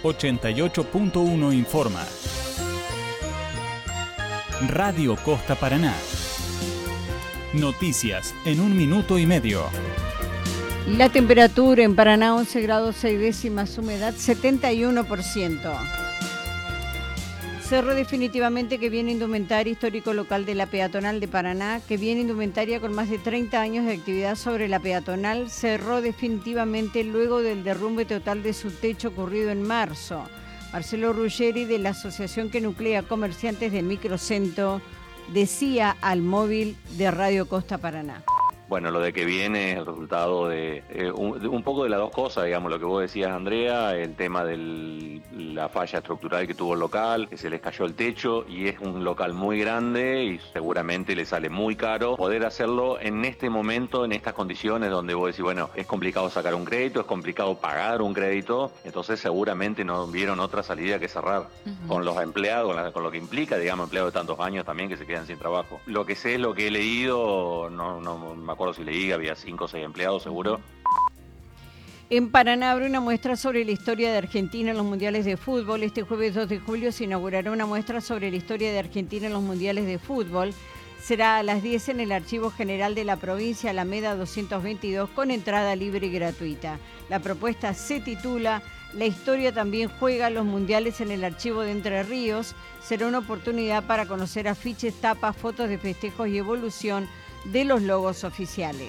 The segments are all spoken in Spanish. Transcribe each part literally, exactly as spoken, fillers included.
ochenta y ocho punto uno informa. Radio Costa Paraná. Noticias en un minuto y medio. La temperatura en Paraná once grados seis décimas, humedad setenta y uno por ciento. Cerró definitivamente que viene indumentaria histórico local de la peatonal de Paraná, que viene indumentaria con más de treinta años de actividad sobre la peatonal, cerró definitivamente luego del derrumbe total de su techo ocurrido en marzo. Marcelo Ruggeri, de la asociación que nuclea comerciantes del microcentro, decía al móvil de Radio Costa Paraná. Bueno, lo de que viene es el resultado de, eh, un, de un poco de las dos cosas, digamos, lo que vos decías, Andrea, el tema de la falla estructural que tuvo el local, que se les cayó el techo y es un local muy grande y seguramente le sale muy caro poder hacerlo en este momento, en estas condiciones donde vos decís, bueno, es complicado sacar un crédito, es complicado pagar un crédito, entonces seguramente no vieron otra salida que cerrar. Uh-huh. Con los empleados, con, la, con lo que implica, digamos, empleados de tantos años también que se quedan sin trabajo. Lo que sé es lo que he leído, no, no me acuerdo si leí, había cinco o seis empleados seguro. En Paraná abre una muestra sobre la historia de Argentina en los mundiales de fútbol. Este jueves dos de julio se inaugurará una muestra sobre la historia de Argentina en los mundiales de fútbol. Será a las diez en el Archivo General de la Provincia, Alameda doscientos veintidós, con entrada libre y gratuita. La propuesta se titula La historia también juega los mundiales en el Archivo de Entre Ríos. Será una oportunidad para conocer afiches, tapas, fotos de festejos y evolución de los logos oficiales.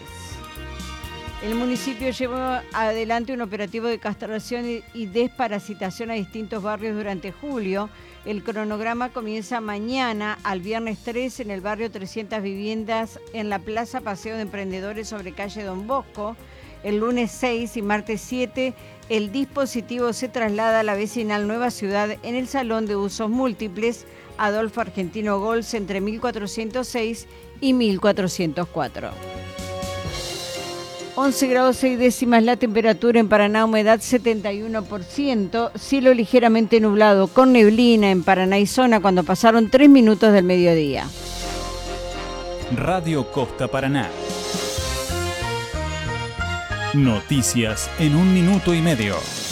El municipio llevó adelante un operativo de castración y desparasitación a distintos barrios durante julio. El cronograma comienza mañana al viernes tres en el barrio trescientas viviendas en la Plaza Paseo de Emprendedores sobre calle Don Bosco. El lunes seis y martes siete el dispositivo se traslada a la vecinal Nueva Ciudad en el Salón de Usos Múltiples Adolfo Argentino Gols entre mil cuatrocientos seis y mil cuatrocientos cuatro. once grados seis décimas la temperatura en Paraná, humedad setenta y uno por ciento, cielo ligeramente nublado con neblina en Paraná y zona cuando pasaron tres minutos del mediodía. Radio Costa Paraná. Noticias en un minuto y medio.